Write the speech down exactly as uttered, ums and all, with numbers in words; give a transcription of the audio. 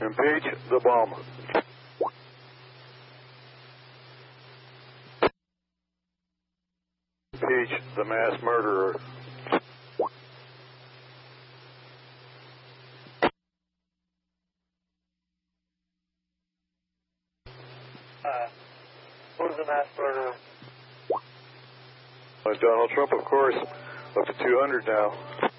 Impeach the bomb. Impeach the mass murderer. Uh, who's the mass murderer? Uh, Donald Trump, of course, up to two hundred now.